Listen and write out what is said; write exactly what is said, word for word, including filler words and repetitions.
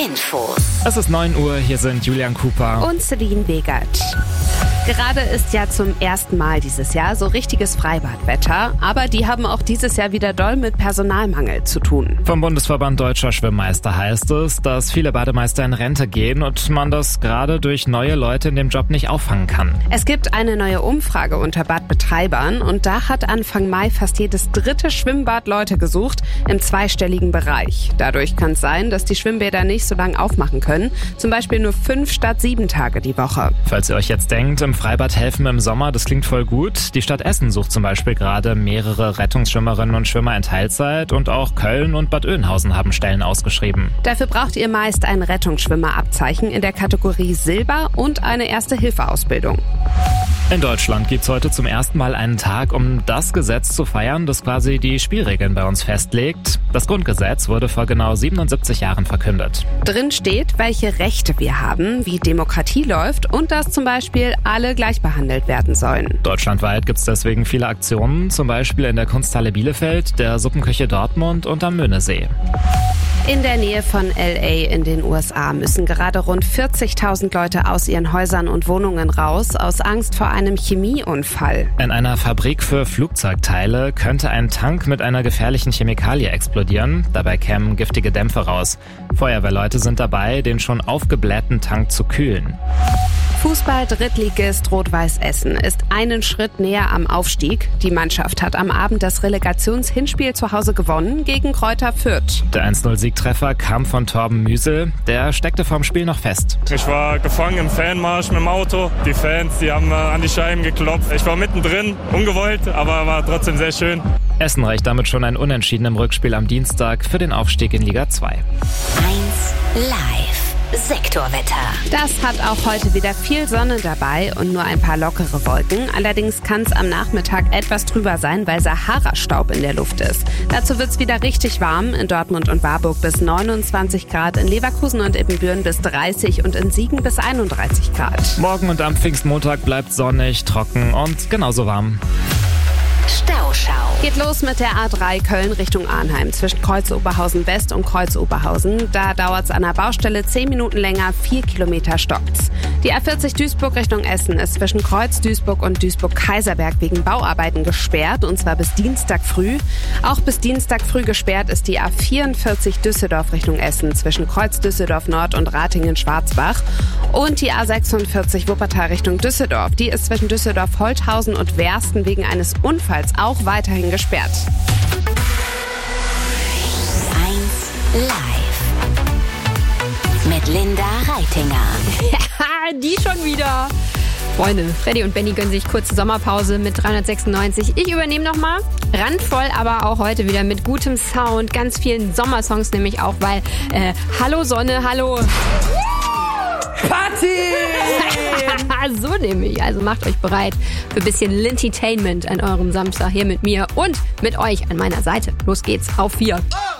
Infos. Es ist neun Uhr, hier sind Julian Cooper und Celine Wegert. Gerade ist ja zum ersten Mal dieses Jahr so richtiges Freibadwetter, aber die haben auch dieses Jahr wieder doll mit Personalmangel zu tun. Vom Bundesverband Deutscher Schwimmmeister heißt es, dass viele Bademeister in Rente gehen und man das gerade durch neue Leute in dem Job nicht auffangen kann. Es gibt eine neue Umfrage unter Badbetreibern und da hat Anfang Mai fast jedes dritte Schwimmbad Leute gesucht im zweistelligen Bereich. Dadurch kann es sein, dass die Schwimmbäder nicht so lange aufmachen können, zum Beispiel nur fünf statt sieben Tage die Woche. Falls ihr euch jetzt denkt, im Freibad helfen im Sommer, das klingt voll gut. Die Stadt Essen sucht zum Beispiel gerade mehrere Rettungsschwimmerinnen und Schwimmer in Teilzeit und auch Köln und Bad Oeynhausen haben Stellen ausgeschrieben. Dafür braucht ihr meist ein Rettungsschwimmerabzeichen in der Kategorie Silber und eine Erste-Hilfe-Ausbildung. In Deutschland gibt's heute zum ersten Mal einen Tag, um das Gesetz zu feiern, das quasi die Spielregeln bei uns festlegt. Das Grundgesetz wurde vor genau siebenundsiebzig Jahren verkündet. Drin steht, welche Rechte wir haben, wie Demokratie läuft und dass zum Beispiel alle gleich behandelt werden sollen. Deutschlandweit gibt's deswegen viele Aktionen, zum Beispiel in der Kunsthalle Bielefeld, der Suppenküche Dortmund und am Möhnesee. In der Nähe von L A in den U S A müssen gerade rund vierzigtausend Leute aus ihren Häusern und Wohnungen raus, aus Angst vor einem Chemieunfall. In einer Fabrik für Flugzeugteile könnte ein Tank mit einer gefährlichen Chemikalie explodieren. Dabei kämen giftige Dämpfe raus. Feuerwehrleute sind dabei, den schon aufgeblähten Tank zu kühlen. Fußball-Drittligist Rot-Weiß Essen ist einen Schritt näher am Aufstieg. Die Mannschaft hat am Abend das Relegations-Hinspiel zu Hause gewonnen gegen Kräuter Fürth. Der eins null Siegtreffer kam von Torben Müsel. Der steckte vorm Spiel noch fest. Ich war gefangen im Fanmarsch mit dem Auto. Die Fans, die haben an die Scheiben geklopft. Ich war mittendrin, ungewollt, aber war trotzdem sehr schön. Essen reicht damit schon ein Unentschieden im Rückspiel am Dienstag für den Aufstieg in Liga zwei. eins Live. Sektorwetter. Das hat auch heute wieder viel Sonne dabei und nur ein paar lockere Wolken. Allerdings kann es am Nachmittag etwas drüber sein, weil Sahara-Staub in der Luft ist. Dazu wird es wieder richtig warm. In Dortmund und Warburg bis neunundzwanzig Grad, in Leverkusen und Ibbenbüren bis dreißig und in Siegen bis einunddreißig Grad. Morgen und am Pfingstmontag bleibt sonnig, trocken und genauso warm. Stauschau. Geht los mit der A drei Köln Richtung Arnheim zwischen Kreuz-Oberhausen West und Kreuz-Oberhausen. Da dauert es an der Baustelle zehn Minuten länger, vier Kilometer stockt's. Die A vierzig Duisburg Richtung Essen ist zwischen Kreuz-Duisburg und Duisburg-Kaiserberg wegen Bauarbeiten gesperrt und zwar bis Dienstag früh. Auch bis Dienstag früh gesperrt ist die A vierundvierzig Düsseldorf Richtung Essen zwischen Kreuz-Düsseldorf Nord und Ratingen-Schwarzbach. Und die A sechsundvierzig Wuppertal Richtung Düsseldorf. Die ist zwischen Düsseldorf-Holthausen und Wersten wegen eines Unfalls auch weiterhin gesperrt. eins Live. Mit Linda Reitinger. Ja, die schon wieder. Freunde, Freddy und Benny gönnen sich kurze Sommerpause mit dreihundertsechsundneunzig. Ich übernehme nochmal. Randvoll, aber auch heute wieder mit gutem Sound. Ganz vielen Sommersongs nämlich auch, weil äh, Hallo Sonne, hallo... Party! So nämlich. Also macht euch bereit für ein bisschen Lintitainment an eurem Samstag hier mit mir und mit euch an meiner Seite. Los geht's, auf vier.